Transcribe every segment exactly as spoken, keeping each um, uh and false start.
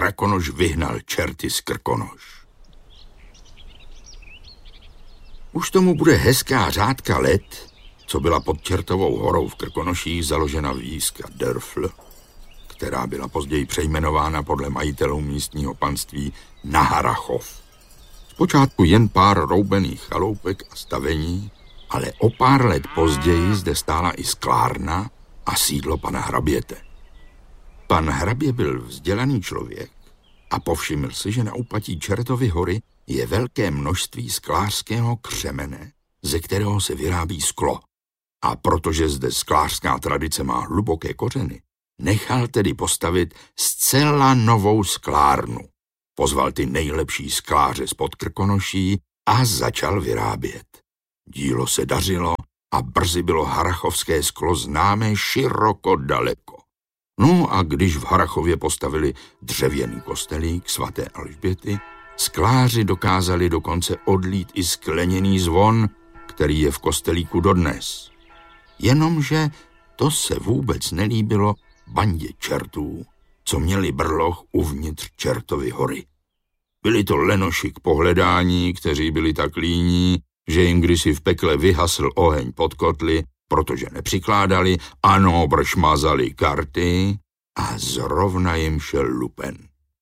Krakonoš vyhnal čerty z Krkonoš. Už tomu bude hezká řádka let, co byla pod Čertovou horou v Krkonoších založena výska Dörfl, která byla později přejmenována podle majitelů místního panství na Harrachov. Zpočátku jen pár roubených chaloupek a stavení, ale o pár let později zde stála i sklárna a sídlo pana hraběte. Pan hrabě byl vzdělaný člověk a povšiml si, že na úpatí Čertovy hory je velké množství sklářského křemene, ze kterého se vyrábí sklo. A protože zde sklářská tradice má hluboké kořeny, nechal tedy postavit zcela novou sklárnu. Pozval ty nejlepší skláře spod Krkonoší a začal vyrábět. Dílo se dařilo a brzy bylo harrachovské sklo známé široko daleko. No a když v Harrachově postavili dřevěný kostelík svaté Alžběty, skláři dokázali dokonce odlít i skleněný zvon, který je v kostelíku dodnes. Jenomže to se vůbec nelíbilo bandě čertů, co měli brloch uvnitř Čertovy hory. Byli to lenoši k pohledání, kteří byli tak líní, že jim kdysi v pekle vyhasl oheň pod kotly, protože nepřikládali, ano, brž mazali karty a zrovna jim šel lupen.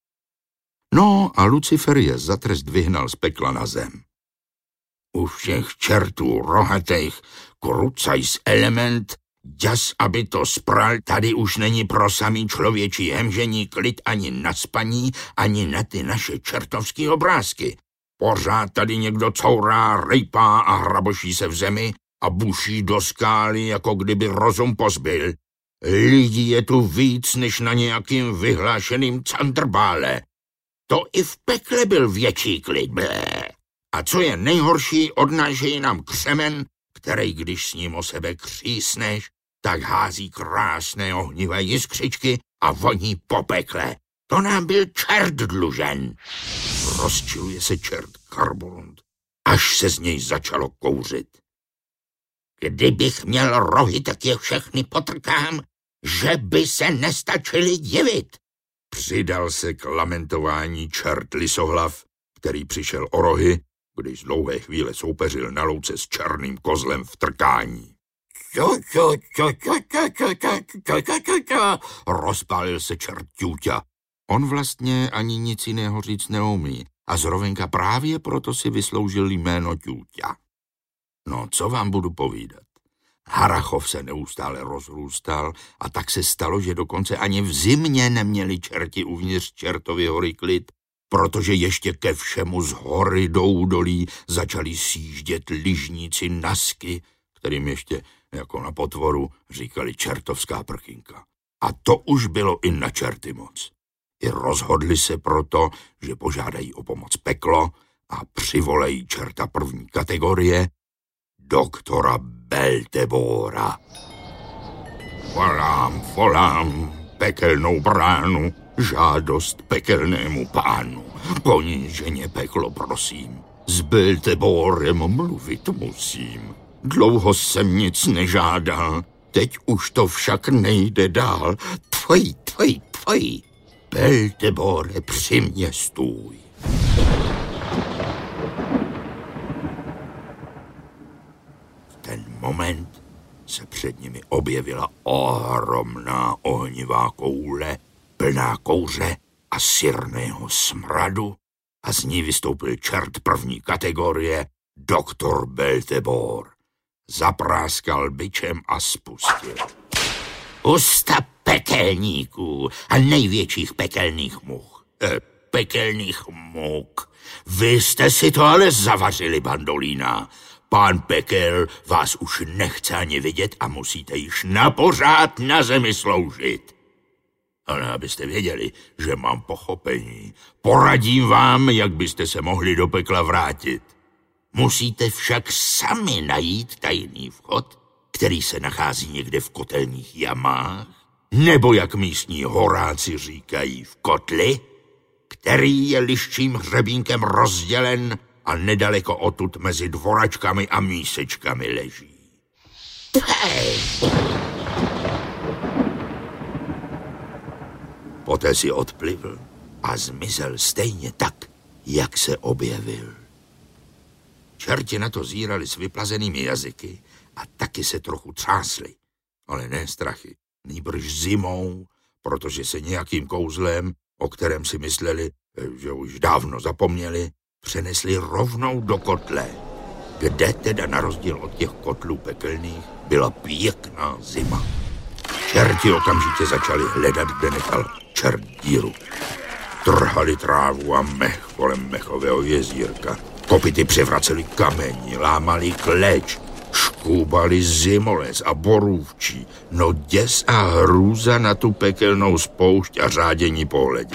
No a Lucifer je za trest vyhnal z pekla na zem. U všech čertů rohatých krucajs element, jas, aby to spral, tady už není pro samý člověčí hemžení klid ani na spaní, ani na ty naše čertovský obrázky. Pořád tady někdo courá, rejpá a hraboší se v zemi a buší do skály, jako kdyby rozum pozbyl. Lidí je tu víc, než na nějakým vyhlášeným candrbále. To i v pekle byl větší klid, blé. A co je nejhorší, odnášejí nám křemen, který, když s ním o sebe křísneš, tak hází krásné ohnivé jiskřičky a voní po pekle. To nám byl čert dlužen. Rozčiluje se čert Karbolund, až se z něj začalo kouřit. Kdybych měl rohy, tak je všechny potrkám, že by se nestačili divit. Přidal se k lamentování čert Lisohlav, který přišel o rohy, když z dlouhé chvíle soupeřil na louce s černým kozlem v trkání. Co, co, co, co, co, co, co, co, co, co, rozpálil se čert Ťuťa. On vlastně ani nic jiného říct neumí a zrovna právě proto si vysloužil jméno Ťuťa. No, co vám budu povídat? Harrachov se neustále rozrůstal a tak se stalo, že dokonce ani v zimě neměli čerti uvnitř Čertovy hory klid, protože ještě ke všemu z hory do údolí začali sjíždět lyžníci Nasky, kterým ještě jako na potvoru říkali čertovská prkynka. A to už bylo i na čerty moc. I rozhodli se proto, že požádají o pomoc peklo a přivolejí čerta první kategorie, doktora Beltebora. Volám, volám pekelnou bránu, žádost pekelnému pánu. Poníženě peklo prosím, s Belteborem mluvit musím. Dlouho jsem nic nežádal, teď už to však nejde dál. Tvoj, tvoj, tvoj, Beltebore, při mě stůj. V ten moment se před nimi objevila ohromná ohnivá koule, plná kouře a syrného smradu a z ní vystoupil čert první kategorie, doktor Beltebor. Zapráskal bičem a spustil. Usta pekelníků a největších pekelných much. E, pekelných muk. Vy jste si to ale zavařili, bandolína. Pán Pekel vás už nechce ani vidět a musíte již napořád na zemi sloužit. Ale abyste věděli, že mám pochopení, poradím vám, jak byste se mohli do pekla vrátit. Musíte však sami najít tajný vchod, který se nachází někde v kotelních jamách, nebo jak místní horáci říkají v kotli, který je liščím hřebínkem rozdělen a nedaleko odtud mezi dvoračkami a mísečkami leží. Hej! Poté si odplivl a zmizel stejně tak, jak se objevil. Čerti na to zírali s vyplazenými jazyky a taky se trochu třásli, ale ne strachy, nýbrž zimou, protože se nějakým kouzlem, o kterém si mysleli, že už dávno zapomněli, přenesli rovnou do kotle, kde teda na rozdíl od těch kotlů pekelných byla pěkná zima. Čerti okamžitě začali hledat, kde nechal čert díru. Trhali trávu a mech kolem mechového jezírka. Kopyty převraceli kamení, lámali kleč, škúbali zimolec a borůvčí. No děs a hrůza na tu pekelnou spoušť a řádění pohledě.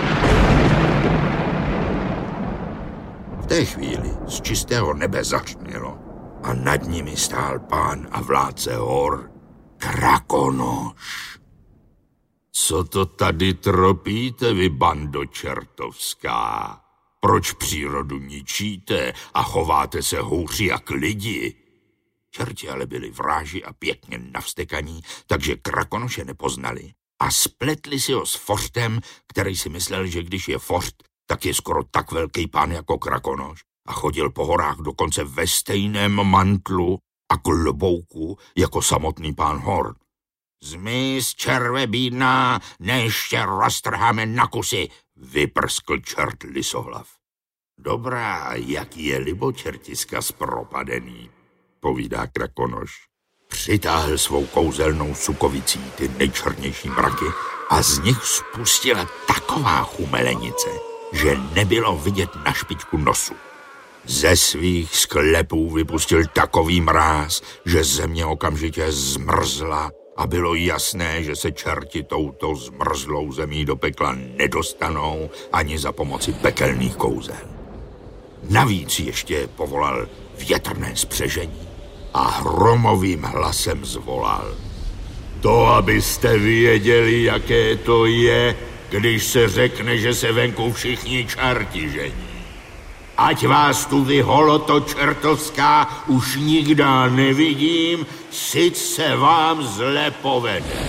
V té chvíli z čistého nebe zařmělo a nad nimi stál pán a vládce hor Krakonoš. Co to tady tropíte, vy bando čertovská? Proč přírodu ničíte a chováte se hůř jak lidi? Čerti ale byli vráži a pěkně navstekaní, takže Krakonoše nepoznali a spletli si ho s Fořtem, který si myslel, že když je Fořt, tak je skoro tak velký pán jako Krakonoš a chodil po horách dokonce ve stejném mantlu a klobouku jako samotný pán hor. Zmiz, červe bídná, než tě roztrháme na kusy, vyprskl čert lisohlav. Dobrá, jak je libočertiska zpropadený, povídá Krakonoš. Přitáhl svou kouzelnou sukovicí ty nejčernější mraky a z nich spustila taková chumelenice, že nebylo vidět na špičku nosu. Ze svých sklepů vypustil takový mráz, že země okamžitě zmrzla a bylo jasné, že se čerti touto zmrzlou zemí do pekla nedostanou ani za pomoci pekelných kouzel. Navíc ještě povolal větrné spřežení a hromovým hlasem zvolal. To, abyste věděli, jaké to je, když se řekne, že se venku všichni čerti žení. Ať vás tu vy holoto čertovská už nikdy nevidím, sic se vám zle povede.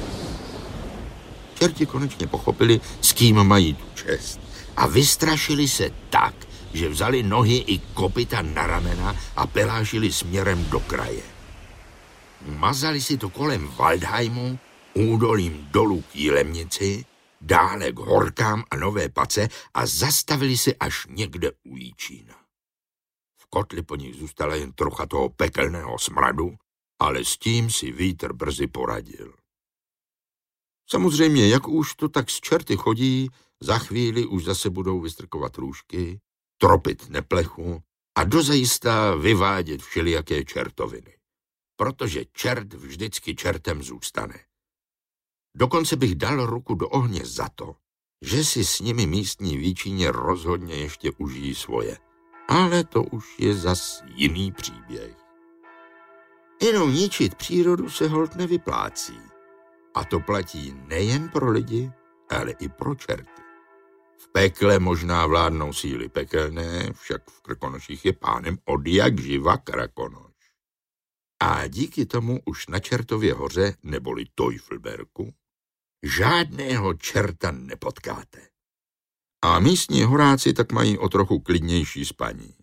Čerti konečně pochopili, s kým mají tu čest a vystrašili se tak, že vzali nohy i kopyta na ramena a pelážili směrem do kraje. Mazali si to kolem Waldheimu, údolím dolů k Jílemnici, dále k Horkám a Nové Pace a zastavili se až někde u Jíčína. V kotli po nich zůstala jen trocha toho pekelného smradu, ale s tím si vítr brzy poradil. Samozřejmě, jak už to tak s čerty chodí, za chvíli už zase budou vystrkovat růžky, tropit neplechu a dozajista vyvádět všelijaké čertoviny. Protože čert vždycky čertem zůstane. Dokonce bych dal ruku do ohně za to, že si s nimi místní výčině rozhodně ještě užijí svoje. Ale to už je zas jiný příběh. Jenom ničit přírodu se holt nevyplácí. A to platí nejen pro lidi, ale i pro čerty. V pekle možná vládnou síly pekelné, však v Krkonoších je pánem od jak živa Krakonoš. A díky tomu už na Čertově hoře, neboli Teufelberku, žádného čerta nepotkáte. A místní horáci tak mají o trochu klidnější spaní.